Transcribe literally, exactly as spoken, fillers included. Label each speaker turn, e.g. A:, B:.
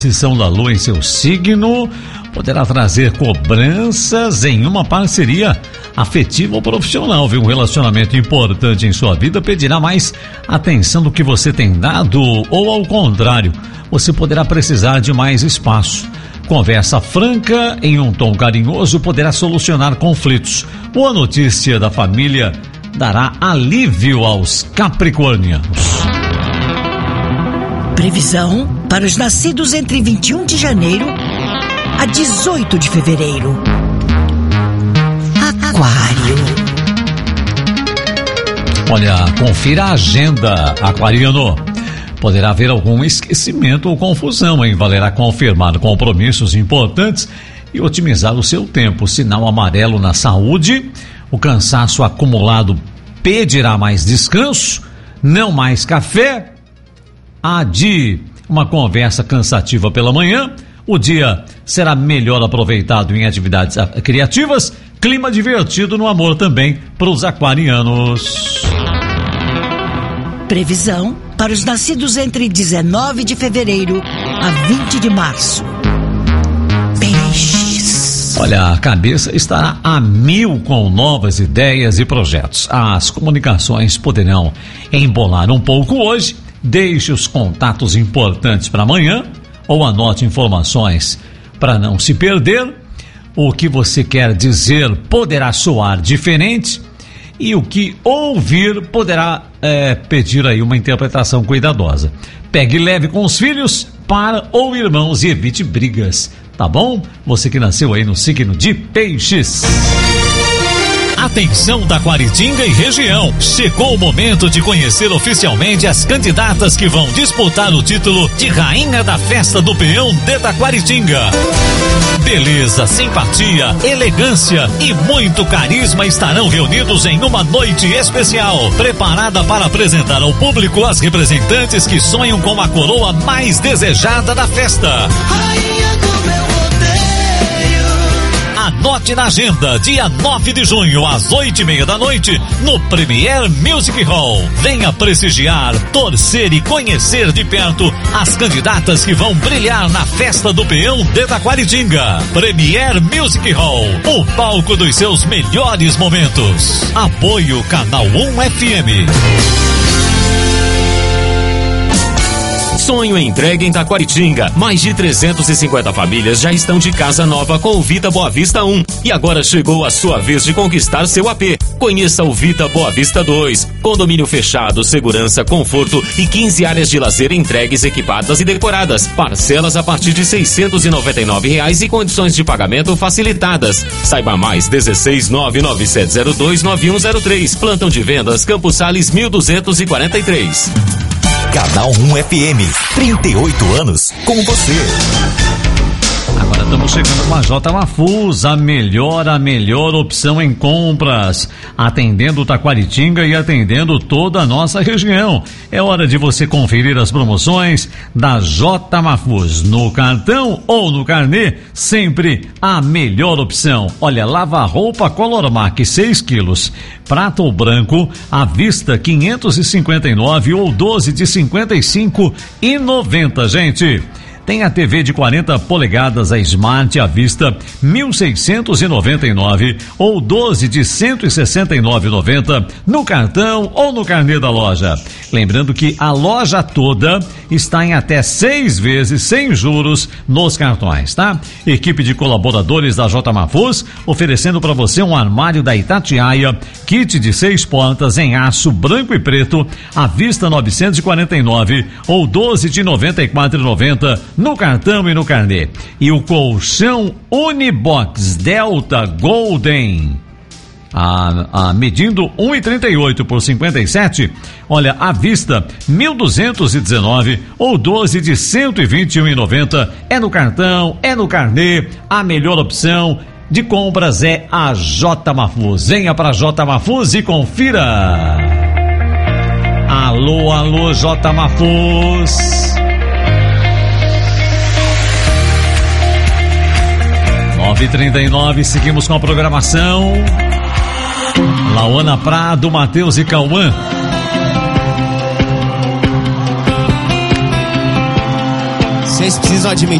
A: Posição da Lua em seu signo poderá trazer cobranças em uma parceria afetiva ou profissional, viu? Um relacionamento importante em sua vida pedirá mais atenção do que você tem dado, ou ao contrário, você poderá precisar de mais espaço. Conversa franca em um tom carinhoso poderá solucionar conflitos. Boa notícia da família dará alívio aos capricornianos.
B: Previsão para os nascidos entre vinte e um de janeiro a dezoito de fevereiro. Aquário.
A: Olha, confira a agenda, aquariano. Poderá haver algum esquecimento ou confusão, hein? Valerá confirmar compromissos importantes e otimizar o seu tempo. Sinal amarelo na saúde. O cansaço acumulado pedirá mais descanso, não mais café. Adie uma conversa cansativa pela manhã. O dia será melhor aproveitado em atividades criativas. Clima divertido no amor também para os aquarianos.
B: Previsão para os nascidos entre dezenove de fevereiro a vinte de março. Peixes.
A: Olha, a cabeça estará a mil com novas ideias e projetos. As comunicações poderão embolar um pouco hoje. Deixe os contatos importantes para amanhã ou anote informações para não se perder. O que você quer dizer poderá soar diferente e o que ouvir poderá é, pedir aí uma interpretação cuidadosa. Pegue leve com os filhos, para ou irmãos, e evite brigas, tá bom? Você que nasceu aí no signo de Peixes.
C: Atenção da Taquaritinga e região, chegou o momento de conhecer oficialmente as candidatas que vão disputar o título de Rainha da Festa do Peão de Taquaritinga. Beleza, simpatia, elegância e muito carisma estarão reunidos em uma noite especial, preparada para apresentar ao público as representantes que sonham com a coroa mais desejada da festa. Rainha do meu Anote na agenda, dia nove de junho, às oito e meia da noite, no Premier Music Hall. Venha prestigiar, torcer e conhecer de perto as candidatas que vão brilhar na Festa do Peão de Taquaritinga. Premier Music Hall, o palco dos seus melhores momentos. Apoio Canal um F M.
D: Sonho entregue em Taquaritinga. Mais de trezentas e cinquenta famílias já estão de casa nova com o Vita Boa Vista um. E agora chegou a sua vez de conquistar seu A P. Conheça o Vita Boa Vista dois. Condomínio fechado, segurança, conforto e quinze áreas de lazer entregues, equipadas e decoradas. Parcelas a partir de seiscentos e noventa e nove reais e condições de pagamento facilitadas. Saiba mais, dezesseis nove nove sete zero dois nove um zero três. Plantão de vendas, Campos Sales mil duzentos e quarenta e três.
E: Canal um F M, trinta e oito anos com você.
A: Agora estamos chegando com a J Mafuz, a melhor, a melhor opção em compras, atendendo Taquaritinga e atendendo toda a nossa região. É hora de você conferir as promoções da J Mafuz, no cartão ou no carnê, sempre a melhor opção. Olha, lava-roupa Colormac seis quilos, prata ou branco, à vista quinhentos e cinquenta e nove ou doze de cinquenta e cinco e noventa, gente. Tem a T V de quarenta polegadas, a Smart à vista mil seiscentos e noventa e nove ou doze de cento e sessenta e nove e noventa no cartão ou no carnê da loja. Lembrando que a loja toda está em até seis vezes sem juros nos cartões, tá? Equipe de colaboradores da J Mafuz oferecendo para você um armário da Itatiaia, kit de seis portas em aço branco e preto, à vista novecentos e quarenta e nove ou doze de noventa e quatro e noventa no cartão e no carnê. E o colchão Unibox Delta Golden, a, a, medindo um e trinta e oito por cinquenta e sete, olha, à vista mil duzentos e dezenove ou doze de cento e vinte e um e noventa. É no cartão, é no carnê. A melhor opção de compras é a J Mafuz. Venha para J Mafuz e confira. Alô, alô, J Mafuz. nove e trinta e nove, seguimos com a programação. Lauana Prado, Matheus e Cauã.
F: Vocês precisam admitir